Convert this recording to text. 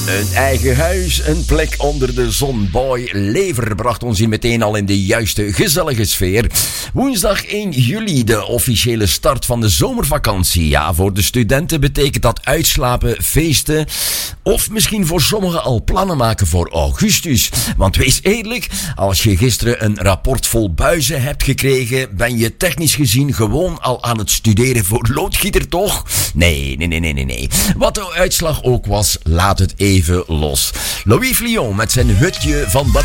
Een eigen huis, een plek onder de zon. Boy Lever bracht ons hier meteen al in de juiste gezellige sfeer. Woensdag 1 juli, de officiële start van de zomervakantie. Ja, voor de studenten betekent dat uitslapen, feesten of misschien voor sommigen al plannen maken voor augustus. Want wees eerlijk, als je gisteren een rapport vol buizen hebt gekregen, ben je technisch gezien gewoon al aan het studeren voor loodgieter, toch? Nee. Wat de uitslag ook was, laat het even los. Louis Vlion met zijn hutje van